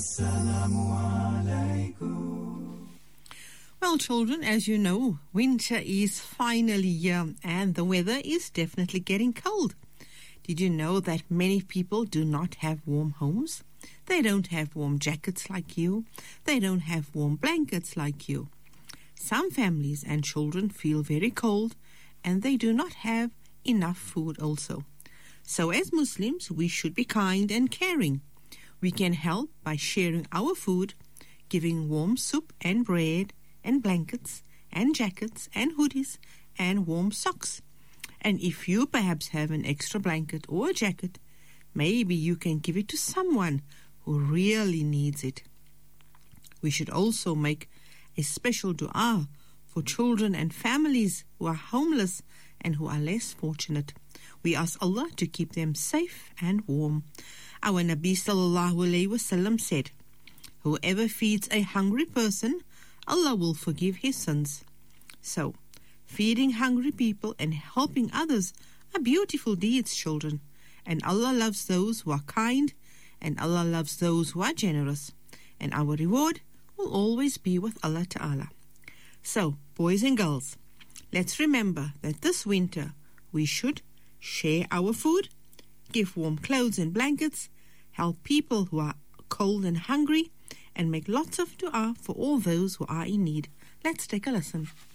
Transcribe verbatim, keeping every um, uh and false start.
Assalamu alaikum. Well, children, as you know, winter is finally here and the weather is definitely getting cold. Did you know that many people do not have warm homes? They don't have warm jackets like you. They don't have warm blankets like you. Some families and children feel very cold and they do not have enough food also. So as Muslims, we should be kind and caring. We can help by sharing our food, giving warm soup and bread and blankets and jackets and hoodies and warm socks. And if you perhaps have an extra blanket or a jacket, maybe you can give it to someone who really needs it. We should also make a special dua for children and families who are homeless and who are less fortunate. We ask Allah to keep them safe and warm. Our Nabi sallallahu alayhi wasallam said, whoever feeds a hungry person, Allah will forgive his sins. So, feeding hungry people and helping others are beautiful deeds, children. And Allah loves those who are kind, and Allah loves those who are generous. And our reward will always be with Allah Ta'ala. So, boys and girls, let's remember that this winter we should share our food, give warm clothes and blankets, help people who are cold and hungry, and make lots of dua for all those who are in need. Let's take a listen.